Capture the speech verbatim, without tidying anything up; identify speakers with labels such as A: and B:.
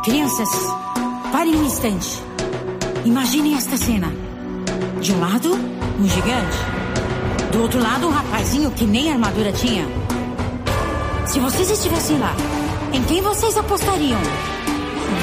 A: Crianças, parem um instante. Imaginem esta cena. De um lado, um gigante. Do outro lado, um rapazinho que nem armadura tinha. Se vocês estivessem lá, em quem vocês apostariam?